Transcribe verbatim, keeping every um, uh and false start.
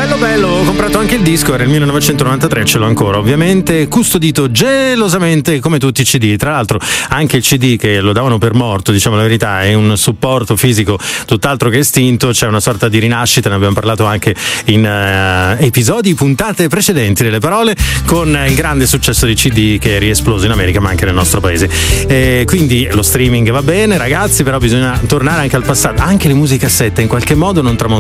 bello bello, ho comprato anche il disco, era il millenovecentonovantatré, ce l'ho ancora ovviamente, custodito gelosamente come tutti i C D. Tra l'altro anche il C D, che lo davano per morto, diciamo la verità, è un supporto fisico tutt'altro che estinto, c'è una sorta di rinascita, ne abbiamo parlato anche in uh, episodi, puntate precedenti delle parole, con il grande successo di C D che è riesploso in America ma anche nel nostro paese. E quindi lo streaming va bene ragazzi, però bisogna tornare anche al passato, anche le musicassette in qualche modo non tramontano